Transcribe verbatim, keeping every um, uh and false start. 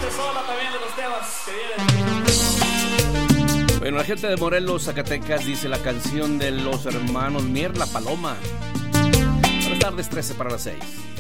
sola también de los temas que vienen. Bueno, la gente de Morelos, Zacatecas, dice la canción de los hermanos Mier, La Paloma. Buenas tardes, trece para las seis.